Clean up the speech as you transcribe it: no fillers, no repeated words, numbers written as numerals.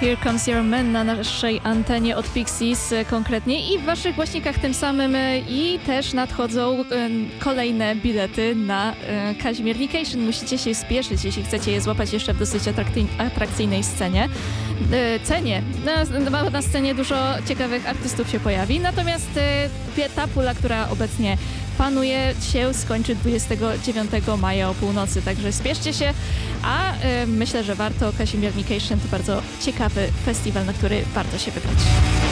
Here Comes Your Man na naszej antenie od Pixies konkretnie i w waszych głośnikach tym samym i też nadchodzą kolejne bilety na Kazimiernication. Musicie się spieszyć, jeśli chcecie je złapać jeszcze w dosyć atrakcyjnej cenie. Na scenie dużo ciekawych artystów się pojawi, natomiast ta pula, która obecnie panuje, się skończy 29 maja o północy, także spieszcie się, a myślę, że warto. Kazimiernication to bardzo ciekawy festiwal, na który warto się wybrać.